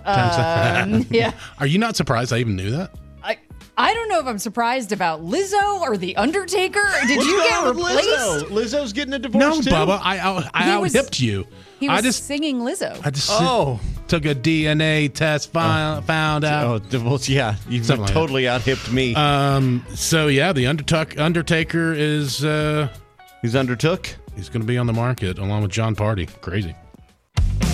Yeah. Are you not surprised I even knew that? I don't know if I'm surprised about Lizzo or The Undertaker. Did you get replaced? Lizzo's getting a divorce No, too? Bubba, I out-hipped you. He was I just singing Lizzo. took a DNA test, found out. Well, yeah, you Something like totally out-hipped me. So, yeah, the Undertaker is... He's undertook? He's going to be on the market along with John Party. Crazy.